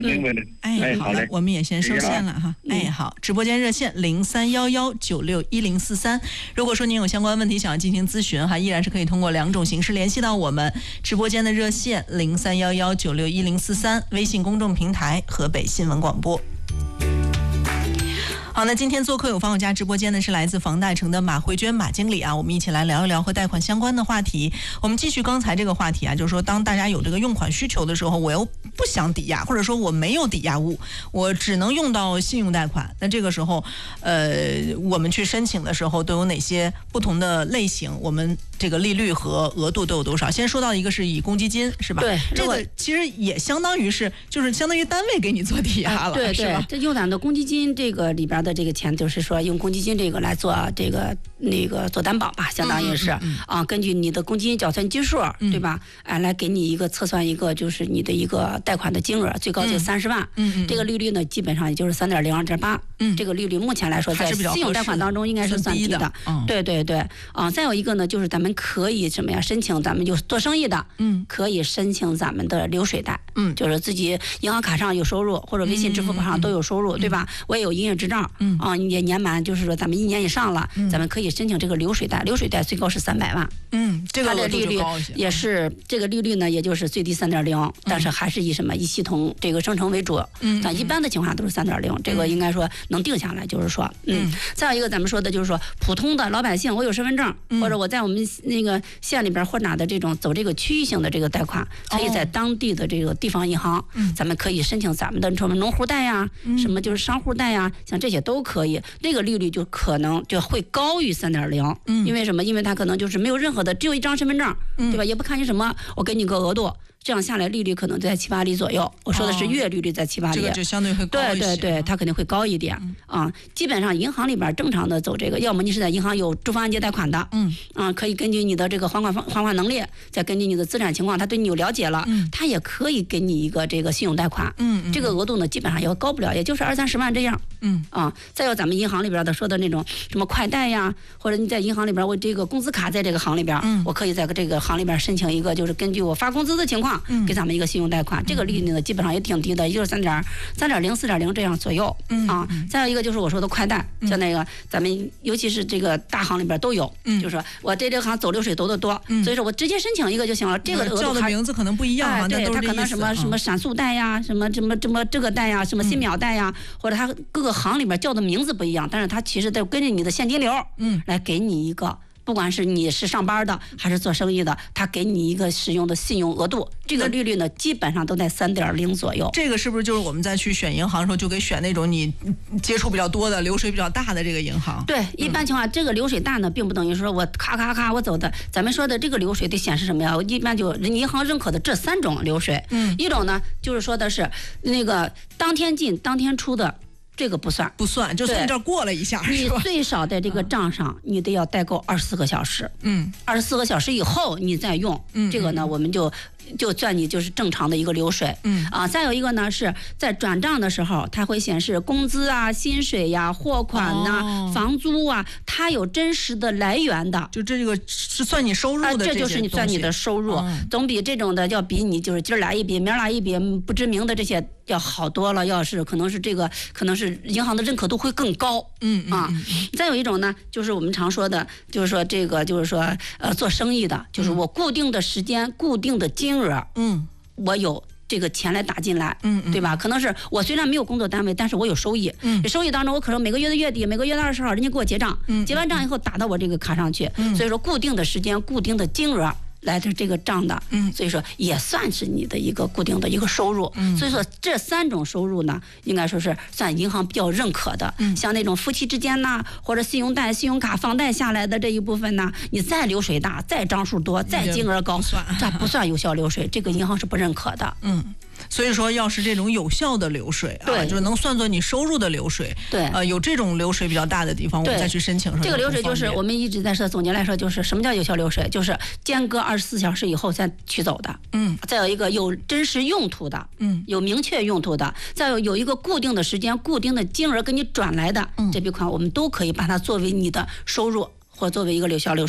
好了，我们也先收线了哈。好，直播间热线0311961043。如果说您有相关问题想要进行咨询哈，依然是可以通过2种形式联系到我们直播间的热线0311961043，微信公众平台河北新闻广播。好，那今天做客有房有家直播间的是来自房贷城的马慧娟马经理啊，我们一起来聊一聊和贷款相关的话题。我们继续刚才这个话题啊，就是说当大家有这个用款需求的时候，我又不想抵押，或者说我没有抵押物，我只能用到信用贷款。那这个时候我们去申请的时候都有哪些不同的类型，我们这个利率和额度都有多少？先说到一个是以公积金是吧？ 对， 这个其实也相当于是就是相当于单位给你做抵押了， 对对，这用咱的公积金这个里边的这个钱，就是说用公积金这个来做这个做担保吧，相当于是根据你的公积金缴存基数，对吧？来给你一个测算一个就是你的一个贷款的金额，最高就30万。这个利率呢，基本上也就是3.02.8。这个利率目前来说，在信用贷款当中应该是算低的。对对对，再有一个呢，就是咱们可以什么呀？申请咱们就做生意的，可以申请咱们的流水贷。就是自己银行卡上有收入，或者微信、支付宝上都有收入，对吧？我也有营业执照，也年满，就是说咱们1年以上了，咱们可以申请这个流水贷。流水贷最高是300万。 这个它的利率也是这个利率呢，也就是最低3.0，但是还是以什么以系统这个生成为主。但一般的情况下都是3.0，这个应该说能定下来，就是说，再有一个咱们说的就是说普通的老百姓，我有身份证，或者我在我们那个县里边或哪的这种走这个区域性的这个贷款，可以在当地的这个地方银行，咱们可以申请咱们的什么农户贷呀，什么就是商户贷呀，像这些都可以。这个利率就可能就会高于3.0，因为什么？因为它可能就是没有任何的，只有一张身份证，对吧？也不看你什么，我给你个额度。这样下来利率可能在7、8厘左右，我说的是月利率在7、8厘， 这个就相对会高一些。 对对对，它肯定会高一点基本上银行里边正常的走这个，要么你是在银行有住房按揭贷款的，可以根据你的这个还款能力，再根据你的资产情况，他对你有了解了，他也可以给你一个这个信用贷款，这个额度呢基本上也高不了，也就是20、30万这样，再有咱们银行里边的说的那种什么快贷呀，或者你在银行里边我这个工资卡在这个行里边，我可以在这个行里边申请一个，就是根据我发工资的情况。给咱们一个信用贷款，这个利率呢基本上也挺低的，也就是3.0、4.0这样左右再有一个就是我说的快贷，像那个咱们尤其是这个大行里边都有，就是说我这行走流水走得多，所以说我直接申请一个就行了。这个叫的名字可能不一样对，它可能什么闪速贷呀，什么这个贷呀，什么新秒贷呀，或者它各个行里边叫的名字不一样，但是它其实都根据你的现金流，来给你一个。不管是你是上班的还是做生意的，他给你一个使用的信用额度，这个利率呢基本上都在3.0左右。这个是不是就是我们在去选银行的时候就给选那种你接触比较多的、流水比较大的这个银行？ 对，一般情况这个流水大呢，并不等于说我咔我走的。咱们说的这个流水得显示什么呀？一般就银行认可的这3种流水。一种呢就是说的是那个当天进当天出的。这个不算， 就从你这儿过了一下， 你最少在这个账上，你得要代购24个小时，24个小时以后你再用，这个呢我们就算你就是正常的一个流水，再有一个呢是在转账的时候，它会显示工资啊、薪水呀、货款呐、房租啊，它有真实的来源的， 就这个是算你收入的， 这就是你算你的收入，总比这种的要比你就是今儿来一笔，明儿来一笔不知名的这些要好多了，要是可能是银行的认可度会更高，再有一种呢，就是我们常说的，就是说这个就是说做生意的，就是我固定的时间、固定的金额，我有这个钱来打进来，对吧？可能是我虽然没有工作单位，但是我有收益，收益当中我可能每个月的月底、每个月的20号，人家给我结账，结完账以后打到我这个卡上去，所以说固定的时间、固定的金额。来的这个账的，所以说也算是你的一个固定的一个收入，所以说这3种收入呢，应该说是算银行比较认可的，像那种夫妻之间呐，或者信用贷、信用卡、房贷下来的这一部分呢，你再流水大、再张数多、再金额高，这不算有效流水，这个银行是不认可的。 所以说，要是这种有效的流水啊，就是能算作你收入的流水， 对， 有这种流水比较大的地方，我们再去申请。 这个流水就是我们一直在说，总结来说就是什么叫有效流水，就是间隔24小时以后再取走的，再有一个有真实用途的，有明确用途的，再有一个固定的时间、固定的金额给你转来的，这笔款我们都可以把它作为你的收入。或作为一个有效流水。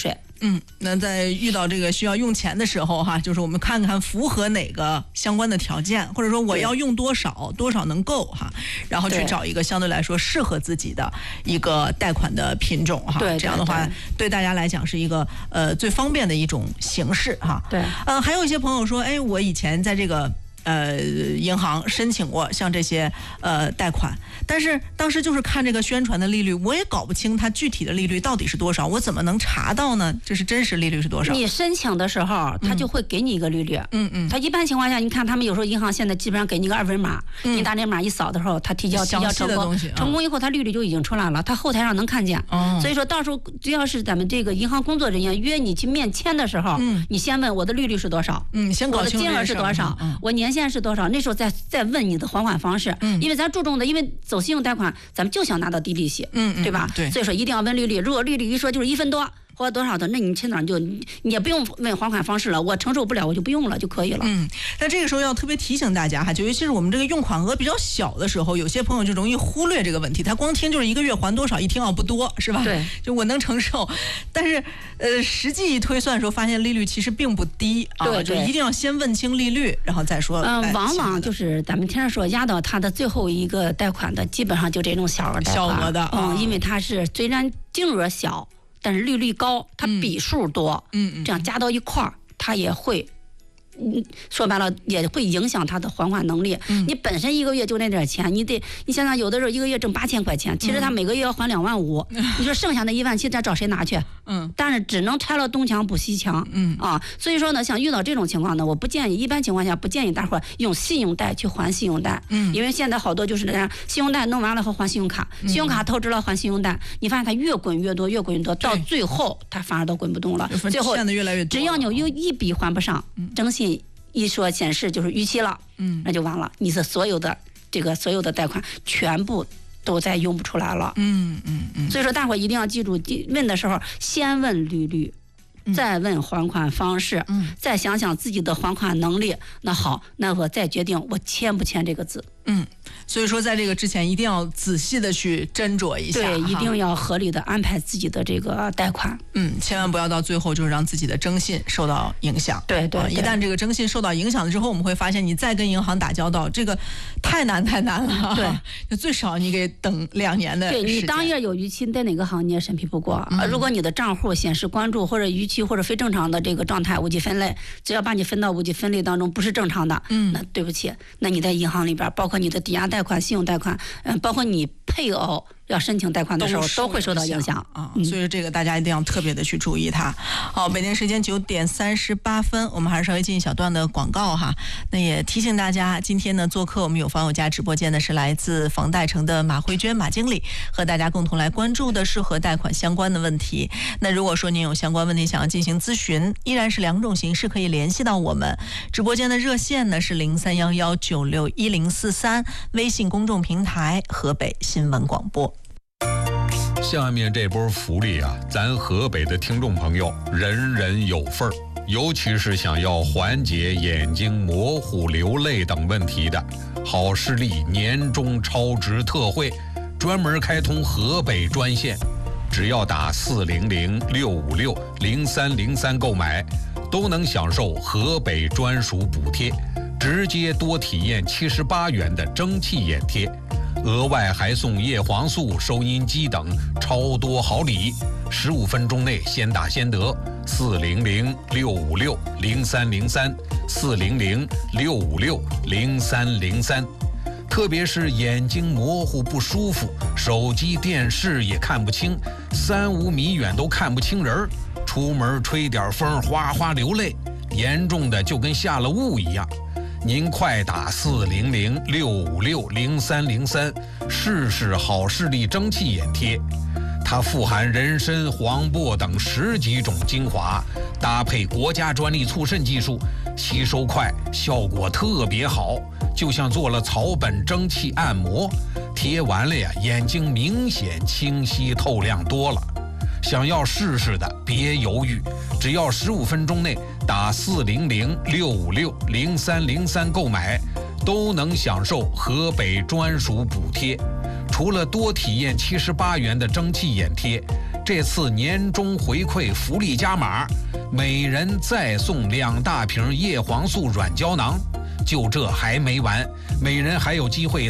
那在遇到这个需要用钱的时候哈，就是我们看看符合哪个相关的条件，或者说我要用多少能够哈，然后去找一个相对来说适合自己的一个贷款的品种哈。这样的话对大家来讲是一个最方便的一种形式哈。还有一些朋友说，哎，我以前在这个银行申请过像这些贷款，但是当时就是看这个宣传的利率，我也搞不清它具体的利率到底是多少，我怎么能查到呢？这是真实利率是多少？ 你申请的时候，他就会给你一个利率。他一般情况下，你看他们有时候银行现在基本上给你个二维码，你打那码一扫的时候，他提交成功，成功以后，他利率就已经出来了，他后台上能看见。所以说到时候只要是咱们这个银行工作人员约你去面签的时候，你先问我的利率是多少， 先搞清楚我的金额是多少，我年限是多少，那时候再问你的还款方式，因为咱注重的，因为走信用贷款，咱们就想拿到低利息，对吧？所以说一定要问利率，如果利率一说就是1分多。或者多少的，那你去哪儿你也不用问还款方式了，我承受不了我就不用了就可以了。 但这个时候要特别提醒大家哈，就尤其是我们这个用款额比较小的时候，有些朋友就容易忽略这个问题，他光听就是一个月还多少，一听不多是吧？ 对， 就我能承受，但是实际一推算的时候，发现利率其实并不低啊，就一定要先问清利率，然后再说。 往往就是咱们听说压到他的最后一个贷款的，基本上就这种小额贷款， 小额的， 因为它是虽然金额小。但是利率高，它笔数多，这样加到一块儿，它也会，说白了也会影响他的还款能力。你本身一个月就那点钱，你现在有的时候一个月挣8000块钱，其实他每个月要还25000，你说剩下的17000他找谁拿去？但是只能拆了东墙补西墙，所以说呢，像遇到这种情况呢，我不建议，一般情况下不建议大伙儿用信用贷去还信用贷，因为现在好多就是这样，信用贷弄完了后还信用卡，信用卡透支了还信用贷，你发现它越滚越多，越滚越多，到最后它反而都滚不动了，最后越来越多， 只要你有一笔还不上，征信一说显示就是逾期了，那就完了，你的所有的贷款全部都再用不出来了。所以说大伙一定要记住，问的时候先问利率，再问还款方式，再想想自己的还款能力。那好，那我再决定我签不签这个字。 所以说在这个之前一定要仔细的去斟酌一下， 对，一定要合理的安排自己的这个贷款。 千万不要到最后就是让自己的征信受到影响。 对， 一旦这个征信受到影响了之后，我们会发现你再跟银行打交道，这个太难了。 对， 就最少你给等2年的时间。 对，你当月有逾期，在哪个行你也审批不过。如果你的账户显示关注或者逾期或者非正常的这个状态，无级分类，只要把你分到无级分类当中不是正常的，那对不起，那你在银行里边，包括你的抵押贷款、信用贷款，包括你配偶要申请贷款的时候都会受到影响啊。所以这个大家一定要特别的去注意它。好，北京时间9点38分，我们还是稍微进一小段的广告哈。那也提醒大家，今天呢做客我们有房有家直播间的是来自房贷城的马慧娟马经理，和大家共同来关注的是和贷款相关的问题。那如果说您有相关问题想要进行咨询，依然是2种形式可以联系到我们。直播间的热线呢是0311961043，微信公众平台河北新闻广播。 下面这波福利啊，咱河北的听众朋友人人有份儿，尤其是想要缓解眼睛模糊、流泪等问题的，好视力年终超值特惠，专门开通河北专线，只要打400-656-0303购买，都能享受河北专属补贴，直接多体验78元的蒸汽眼贴。额外还送叶黄素、收音机等超多好礼，15分钟内先打先得。400-656-0303，400-656-0303。特别是眼睛模糊不舒服，手机电视也看不清，3-5米远都看不清人，出门吹点风哗哗流泪，严重的就跟下了雾一样。您快打400-656-0303，试试好视力蒸汽眼贴。它富含人参、黄柏等10几种精华，搭配国家专利促渗技术，吸收快，效果特别好，就像做了草本蒸汽按摩。贴完了呀，眼睛明显清晰透亮多了。想要试试的别犹豫，只要15分钟内打400-656-0303购买，都能享受河北专属补贴。除了多体验78元的蒸汽眼贴， 这次年终回馈福利加码，每人再送2大瓶叶黄素软胶囊。就这还没完，每人还有机会